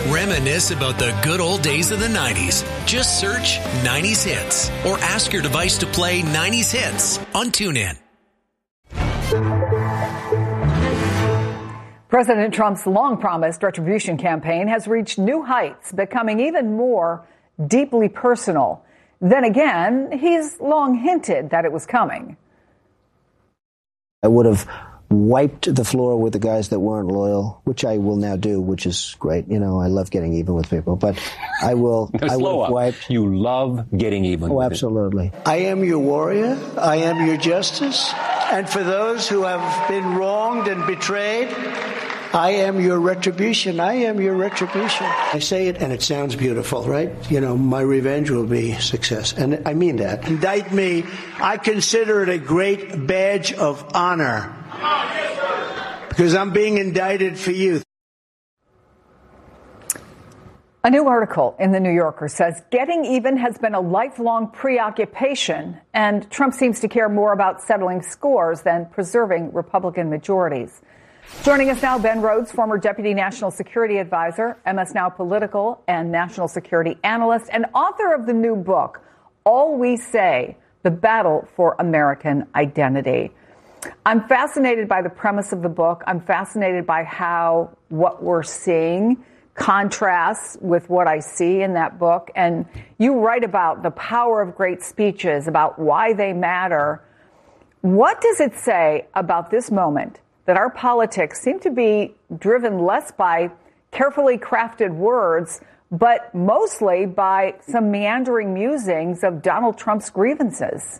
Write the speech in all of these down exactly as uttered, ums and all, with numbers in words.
Reminisce about the good old days of the nineties. Just search nineties Hits or ask your device to play nineties Hits on TuneIn. President Trump's long-promised retribution campaign has reached new heights, becoming even more deeply personal. Then again, he's long hinted that it was coming. I would have wiped the floor with the guys that weren't loyal, which I will now do, which is great. You know, I love getting even with people, but I will. I will wipe. You love getting even. Oh, with absolutely. It. I am your warrior. I am your justice. And for those who have been wronged and betrayed, I am your retribution. I am your retribution. I say it and it sounds beautiful, right? You know, my revenge will be success. And I mean that. Indict me. I consider it a great badge of honor because I'm being indicted for you. A new article in The New Yorker says getting even has been a lifelong preoccupation, and Trump seems to care more about settling scores than preserving Republican majorities. Joining us now, Ben Rhodes, former Deputy National Security Advisor, M S Now political and national security analyst, and author of the new book, All We Say, The Battle for American Identity. I'm fascinated by the premise of the book. I'm fascinated by how what we're seeing contrasts with what I see in that book. And you write about the power of great speeches, about why they matter. What does it say about this moment that our politics seem to be driven less by carefully crafted words, but mostly by some meandering musings of Donald Trump's grievances?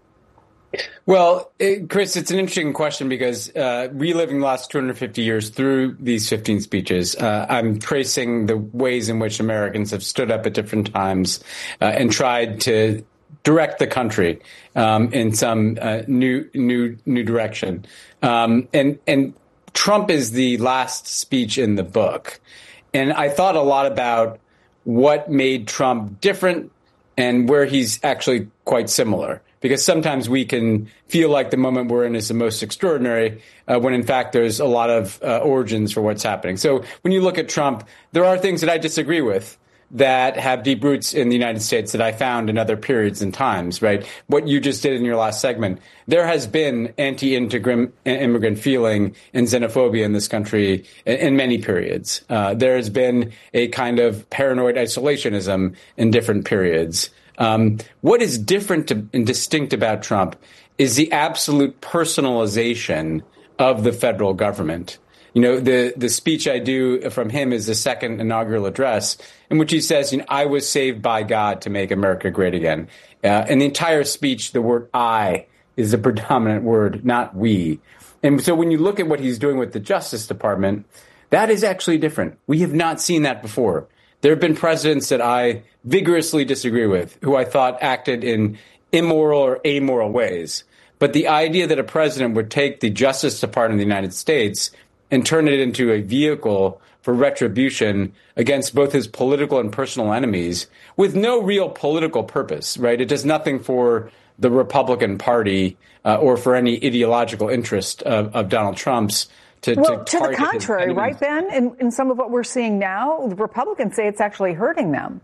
Well, it, Chris, it's an interesting question because uh, reliving the last two hundred fifty years through these fifteen speeches, uh, I'm tracing the ways in which Americans have stood up at different times uh, and tried to direct the country um, in some uh, new, new, new direction. Um, and and Trump is the last speech in the book, and I thought a lot about what made Trump different and where he's actually quite similar. Because sometimes we can feel like the moment we're in is the most extraordinary, uh, when in fact there's a lot of uh, origins for what's happening. So when you look at Trump, there are things that I disagree with that have deep roots in the United States that I found in other periods and times, right? What you just did in your last segment, there has been anti-immigrant feeling and xenophobia in this country in, in many periods. Uh, there has been a kind of paranoid isolationism in different periods. Um, what is different to, and distinct about Trump is the absolute personalization of the federal government. You know, the, the speech I do from him is the second inaugural address in which he says, you know, I was saved by God to make America great again. Uh, in the entire speech, the word I is the predominant word, not we. And so when you look at what he's doing with the Justice Department, that is actually different. We have not seen that before. There have been presidents that I vigorously disagree with, who I thought acted in immoral or amoral ways. But the idea that a president would take the Justice Department of the United States and turn it into a vehicle for retribution against both his political and personal enemies with no real political purpose, right? It does nothing for the Republican Party uh, or for any ideological interest of, of Donald Trump's. To, well, to, to the contrary, right, Ben? In, in some of what we're seeing now, the Republicans say it's actually hurting them.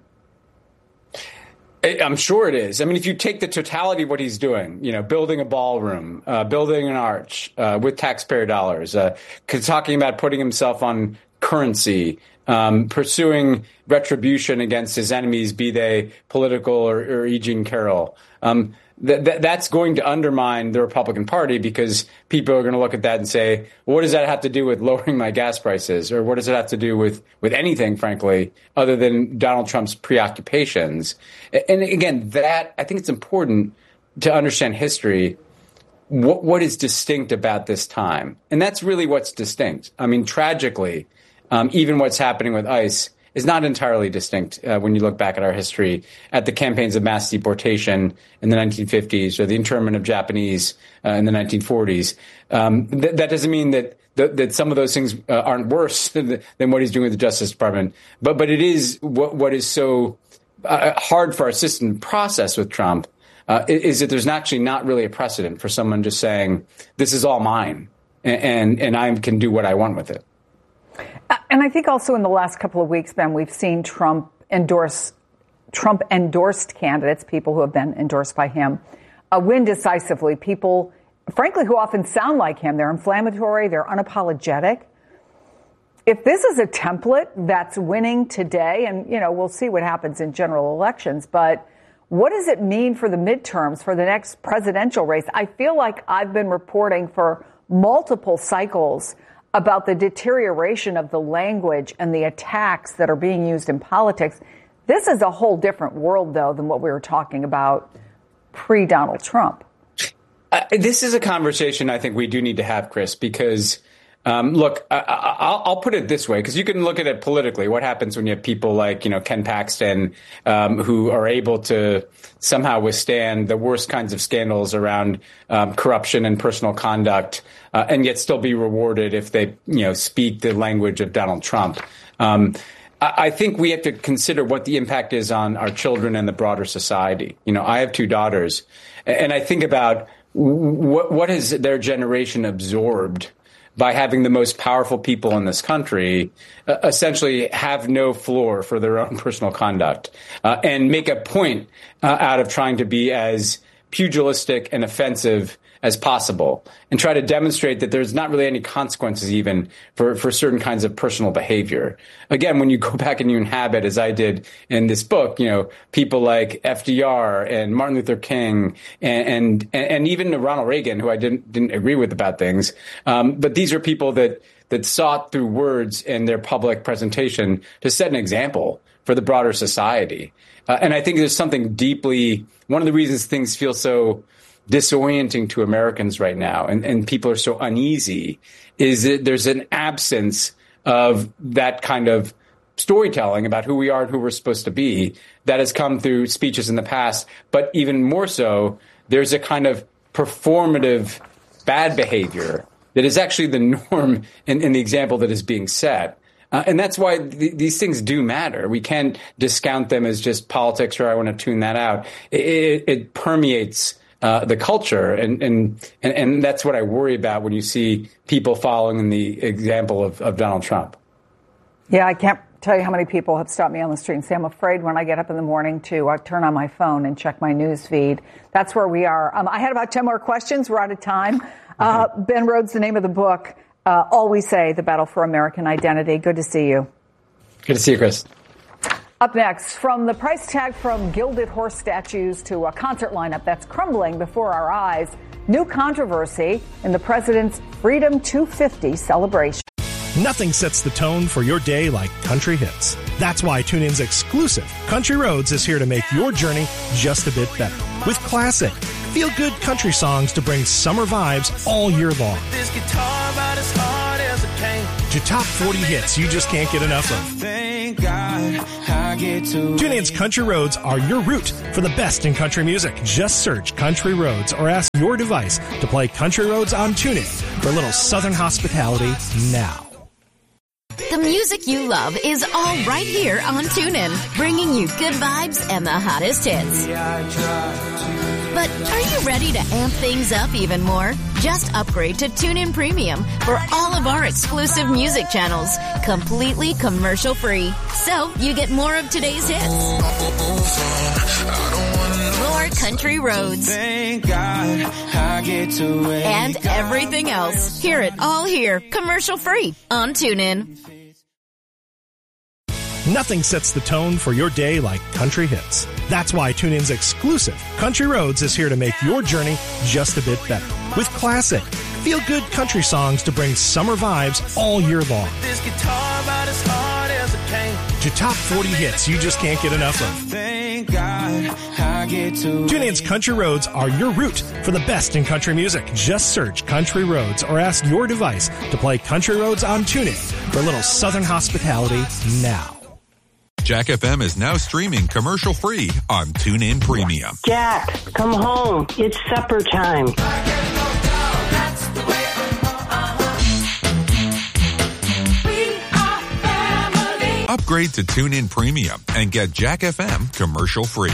I'm sure it is. I mean, if you take the totality of what he's doing, you know, building a ballroom, uh, building an arch uh, with taxpayer dollars, uh, talking about putting himself on currency, um, pursuing retribution against his enemies, be they political or, or E. Jean Carroll. Um, th- th- that's going to undermine the Republican Party because people are going to look at that and say, well, what does that have to do with lowering my gas prices? Or what does it have to do with, with anything, frankly, other than Donald Trump's preoccupations? And again, that I think it's important to understand history. What, what is distinct about this time? And that's really what's distinct. I mean, tragically, um, even what's happening with ICE is not entirely distinct uh, when you look back at our history, at the campaigns of mass deportation in the nineteen fifties or the internment of Japanese uh, in the nineteen forties. Um, th- that doesn't mean that th- that some of those things uh, aren't worse than, than what he's doing with the Justice Department. But but it is what what is so uh, hard for our system to process with Trump uh, is that there's actually not really a precedent for someone just saying, this is all mine and and, and I can do what I want with it. Uh- And I think also in the last couple of weeks, Ben, we've seen Trump endorse Trump endorsed candidates, people who have been endorsed by him, uh, win decisively. People, frankly, who often sound like him. They're inflammatory. They're unapologetic. If this is a template that's winning today, and, you know, we'll see what happens in general elections, but what does it mean for the midterms, for the next presidential race? I feel like I've been reporting for multiple cycles about the deterioration of the language and the attacks that are being used in politics. This is a whole different world, though, than what we were talking about pre-Donald Trump. Uh, this is a conversation I think we do need to have, Chris, because, um, look, I, I, I'll, I'll put it this way, because you can look at it politically. What happens when you have people like, you know, Ken Paxton, um, who are able to somehow withstand the worst kinds of scandals around um, corruption and personal conduct, uh, and yet still be rewarded if they, you know, speak the language of Donald Trump. Um, I think we have to consider what the impact is on our children and the broader society. You know, I have two daughters, and I think about what, what has their generation absorbed by having the most powerful people in this country uh, essentially have no floor for their own personal conduct uh, and make a point uh, out of trying to be as pugilistic and offensive as possible and try to demonstrate that there's not really any consequences even for, for certain kinds of personal behavior. Again, when you go back and you inhabit, as I did in this book, you know, people like F D R and Martin Luther King and and, and even Ronald Reagan, who I didn't didn't agree with about things. Um, but these are people that that sought through words in their public presentation to set an example for the broader society. Uh, and I think there's something deeply, one of the reasons things feel so disorienting to Americans right now, and, and people are so uneasy, is that there's an absence of that kind of storytelling about who we are and who we're supposed to be that has come through speeches in the past. But even more so, there's a kind of performative bad behavior that is actually the norm in, in the example that is being set. Uh, and that's why th- these things do matter. We can't discount them as just politics or I want to tune that out. It, it, it permeates Uh, the culture, and, and and and that's what I worry about when you see people following in the example of, of Donald Trump. Yeah, I can't tell you how many people have stopped me on the street and say, I'm afraid when I get up in the morning to uh, turn on my phone and check my news feed. That's where we are. Um, I had about ten more questions. We're out of time. Uh, Ben Rhodes, the name of the book, uh, All We Say, The Battle for American Identity. Good to see you. Good to see you, Chris. Up next, from the price tag from gilded horse statues to a concert lineup that's crumbling before our eyes, new controversy in the president's Freedom two fifty celebration. Nothing sets the tone for your day like country hits. That's why TuneIn's exclusive Country Roads is here to make your journey just a bit better. With classic, feel-good country songs to bring summer vibes all year long. This guitar about as hard as it came. To top forty hits you just can't get enough of. Thank God I get to TuneIn's Country Roads are your route for the best in country music. Just search Country Roads or ask your device to play Country Roads on TuneIn for a little Southern hospitality now. The music you love is all right here on TuneIn, bringing you good vibes and the hottest hits. But are you ready to amp things up even more? Just upgrade to TuneIn Premium for all of our exclusive music channels, completely commercial-free. So you get more of today's hits. More country roads. And everything else. Hear it all here, commercial-free on TuneIn. Nothing sets the tone for your day like country hits. That's why TuneIn's exclusive Country Roads is here to make your journey just a bit better. With classic, feel-good country songs to bring summer vibes all year long. This guitar about as hard as it came. To top forty hits you just can't get enough of. Thank God I get to TuneIn's Country Roads are your route for the best in country music. Just search Country Roads or ask your device to play Country Roads on TuneIn for a little Southern hospitality now. Jack F M is now streaming commercial-free on TuneIn Premium. Jack, come home. It's supper time. Upgrade to TuneIn Premium and get Jack F M commercial-free.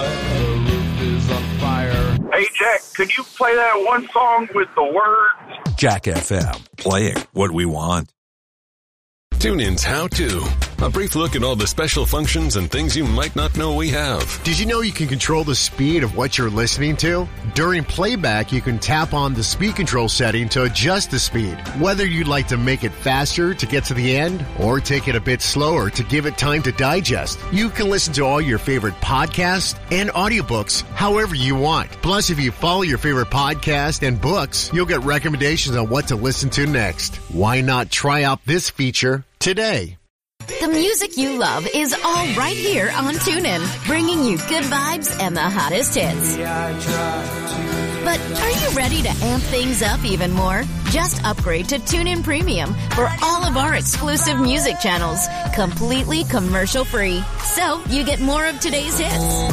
Hey, Jack, could you play that one song with the words? Jack F M, playing what we want. TuneIn's How To. A brief look at all the special functions and things you might not know we have. Did you know you can control the speed of what you're listening to? During playback, you can tap on the speed control setting to adjust the speed. Whether you'd like to make it faster to get to the end or take it a bit slower to give it time to digest, you can listen to all your favorite podcasts and audiobooks however you want. Plus, if you follow your favorite podcast and books, you'll get recommendations on what to listen to next. Why not try out this feature today? The music you love is all right here on TuneIn, bringing you good vibes and the hottest hits. But are you ready to amp things up even more? Just upgrade to TuneIn Premium for all of our exclusive music channels, completely commercial-free. So you get more of today's hits,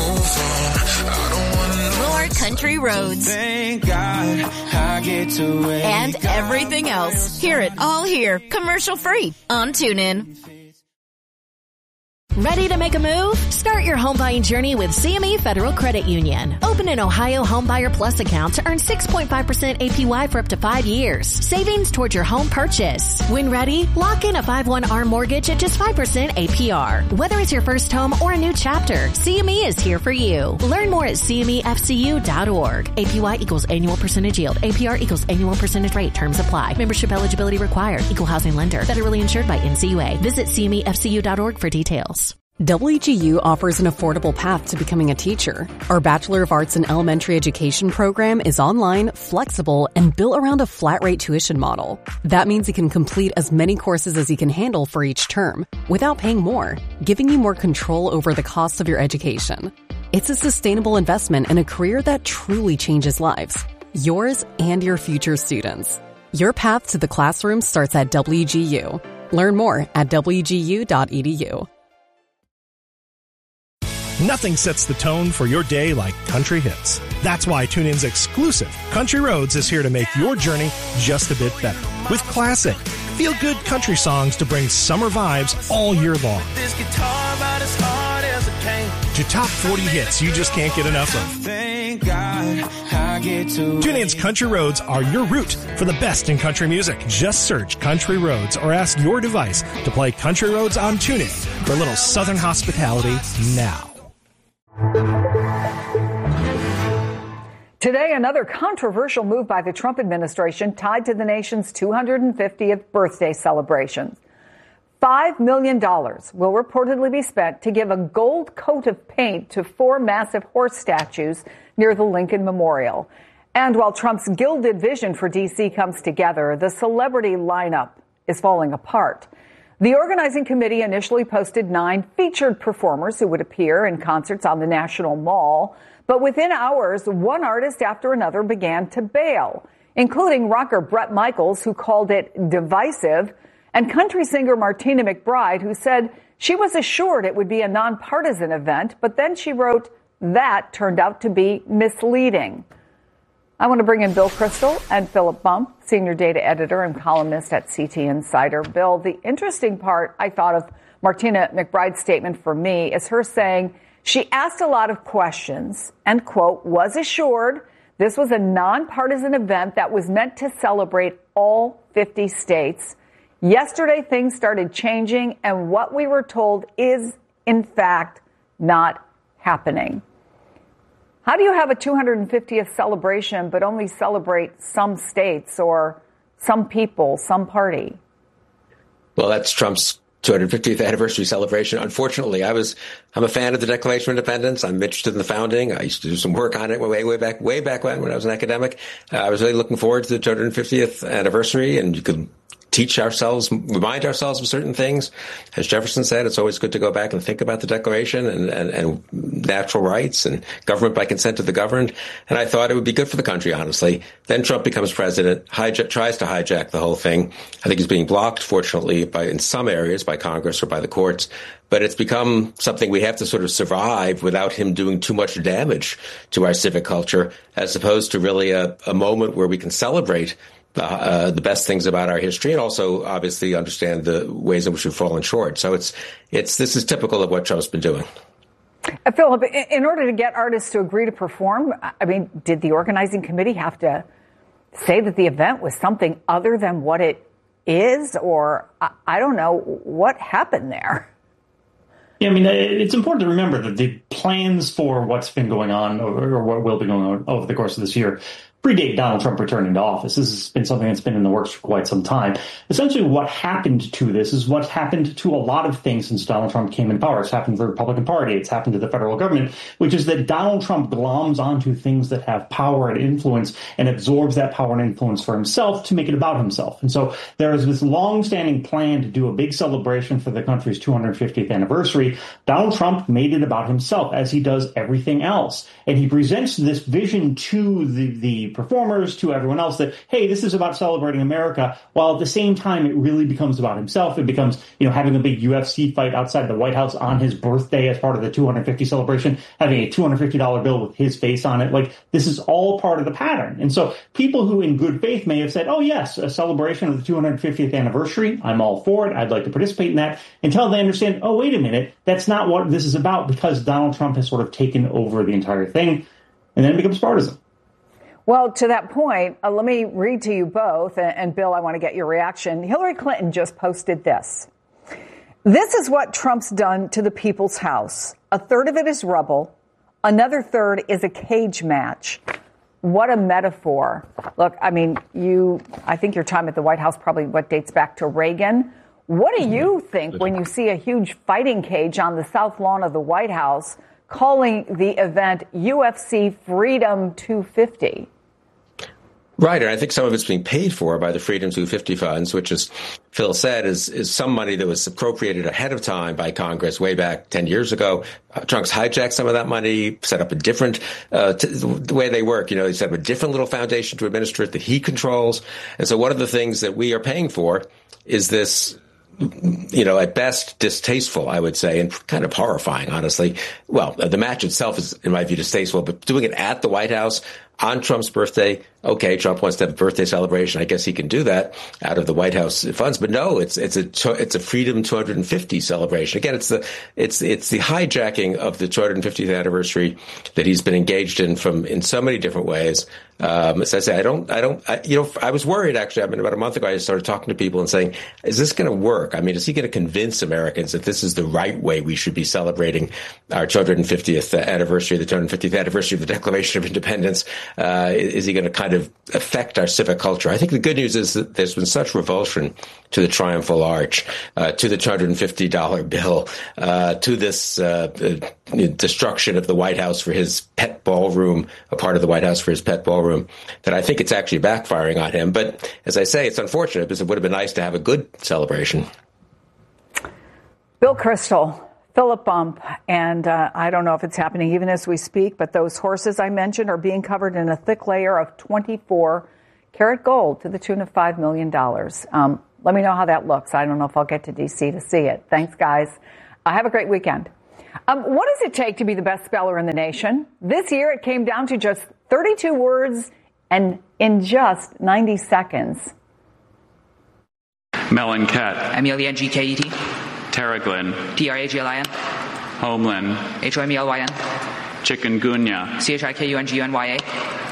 more country roads, Thank God I get to and everything else. Hear it all here, commercial-free on TuneIn. Ready to make a move? Start your home buying journey with C M E Federal Credit Union. Open an Ohio Homebuyer Plus account to earn six point five percent A P Y for up to five years. Savings towards your home purchase. When ready, lock in a five one A R M mortgage at just five percent A P R. Whether it's your first home or a new chapter, C M E is here for you. Learn more at C M E F C U dot org. A P Y equals annual percentage yield. A P R equals annual percentage rate. Terms apply. Membership eligibility required. Equal housing lender. Federally insured by N C U A. Visit C M E F C U dot org for details. W G U offers an affordable path to becoming a teacher. Our Bachelor of Arts in Elementary Education program is online, flexible, and built around a flat-rate tuition model. That means you can complete as many courses as you can handle for each term, without paying more, giving you more control over the cost of your education. It's a sustainable investment in a career that truly changes lives. Yours and your future students. Your path to the classroom starts at W G U. Learn more at W G U dot E D U. Nothing sets the tone for your day like country hits. That's why TuneIn's exclusive Country Roads is here to make your journey just a bit better. With classic, feel-good country songs to bring summer vibes all year long. This guitar about as hard as it came. To top forty hits you just can't get enough of. Thank God I get to TuneIn's Country Roads are your route for the best in country music. Just search Country Roads or ask your device to play Country Roads on TuneIn for a little southern hospitality now. Today, another controversial move by the Trump administration tied to the nation's two hundred fiftieth birthday celebrations. Five million dollars will reportedly be spent to give a gold coat of paint to four massive horse statues near the Lincoln Memorial. And while Trump's gilded vision for D C comes together, the celebrity lineup is falling apart. The organizing committee initially posted nine featured performers who would appear in concerts on the National Mall. But within hours, one artist after another began to bail, including rocker Bret Michaels, who called it divisive, and country singer Martina McBride, who said she was assured it would be a nonpartisan event, but then she wrote that turned out to be misleading. I want to bring in Bill Kristol and Philip Bump, senior data editor and columnist at C T Insider. Bill, the interesting part, I thought, of Martina McBride's statement for me is her saying she asked a lot of questions and, quote, was assured this was a nonpartisan event that was meant to celebrate all fifty states. Yesterday, things started changing, and what we were told is, in fact, not happening. How do you have a two hundred fiftieth celebration but only celebrate some states or some people, some party? Well, that's Trump's two hundred fiftieth anniversary celebration. Unfortunately, I was, I'm a fan of the Declaration of Independence. I'm interested in the founding. I used to do some work on it way, way back, way back when, when I was an academic. Uh, I was really looking forward to the two hundred fiftieth anniversary, and you could teach ourselves, remind ourselves of certain things. As Jefferson said, it's always good to go back and think about the Declaration and, and, and natural rights and government by consent of the governed. And I thought it would be good for the country, honestly. Then Trump becomes president, hijack, tries to hijack the whole thing. I think he's being blocked, fortunately, by in some areas by Congress or by the courts. But it's become something we have to sort of survive without him doing too much damage to our civic culture, as opposed to really a, a moment where we can celebrate Uh, uh, the best things about our history, and also obviously understand the ways in which we've fallen short. So it's it's this is typical of what Trump's been doing. Uh, Philip, in order to get artists to agree to perform, I mean, did the organizing committee have to say that the event was something other than what it is, or I, I don't know what happened there. Yeah, I mean, it's important to remember that the plans for what's been going on or, or what will be going on over the course of this year predate Donald Trump returning to office. This has been something that's been in the works for quite some time. Essentially, what happened to this is what happened to a lot of things since Donald Trump came in power. It's happened to the Republican Party. It's happened to the federal government, which is that Donald Trump gloms onto things that have power and influence and absorbs that power and influence for himself to make it about himself. And so there is this long-standing plan to do a big celebration for the country's two hundred fiftieth anniversary. Donald Trump made it about himself, as he does everything else. And he presents this vision to the, the performers, to everyone else, that, hey, this is about celebrating America, while at the same time it really becomes about himself. It becomes, you know, having a big U F C fight outside the White House on his birthday as part of the two hundred fifty celebration, having a two hundred fifty dollars bill with his face on it. Like, this is all part of the pattern. And so people who in good faith may have said, oh, yes, a celebration of the two hundred fiftieth anniversary, I'm all for it, I'd like to participate in that, until they understand, oh, wait a minute, that's not what this is about, because Donald Trump has sort of taken over the entire thing, and then it becomes partisan. Well, to that point, uh, let me read to you both. And, and Bill, I want to get your reaction. Hillary Clinton just posted this. This is what Trump's done to the people's house. A third of it is rubble. Another third is a cage match. What a metaphor. Look, I mean, you, I think your time at the White House probably what dates back to Reagan. What do you think when you see a huge fighting cage on the south lawn of the White House calling the event U F C Freedom two fifty? Right, and I think some of it's being paid for by the Freedom two fifty funds, which, as Phil said, is is some money that was appropriated ahead of time by Congress way back ten years ago. Uh, Trump's hijacked some of that money, set up a different, uh, t- the way they work, you know, he set up a different little foundation to administer it that he controls. And so one of the things that we are paying for is this, you know, at best distasteful, I would say, and kind of horrifying, honestly. Well, the match itself is, in my view, distasteful, but doing it at the White House on Trump's birthday, okay, Trump wants to have a birthday celebration. I guess he can do that out of the White House funds. But no, it's it's a it's a Freedom two hundred fifty celebration. Again, it's the it's it's the hijacking of the two hundred fiftieth anniversary that he's been engaged in from in so many different ways. Um, as I say, I don't, I don't, I, you know, I was worried actually. I mean, about a month ago, I started talking to people and saying, "Is this going to work? I mean, is he going to convince Americans that this is the right way we should be celebrating our two hundred fiftieth anniversary, the two hundred fiftieth anniversary of the Declaration of Independence? Uh, is he going to kind of affect our civic culture?" I think the good news is that there's been such revulsion to the Triumphal Arch, uh, to the two hundred fifty dollars bill, uh, to this uh, uh, destruction of the White House for his pet ballroom, a part of the White House for his pet ballroom, that I think it's actually backfiring on him. But as I say, it's unfortunate because it would have been nice to have a good celebration. Bill Kristol, Philip Bump, and uh, I don't know if it's happening even as we speak, but those horses I mentioned are being covered in a thick layer of twenty-four karat gold to the tune of five million dollars. Um, let me know how that looks. I don't know if I'll get to D C to see it. Thanks, guys. Uh, have a great weekend. Um, what does it take to be the best speller in the nation? This year, it came down to just thirty-two words and in just ninety seconds. Mellencamp. M E L E N G K E T. Tarraglin. T R A G L I N. Homeland. H O M E L Y N. Chikungunya. C H I K U N G U N Y A.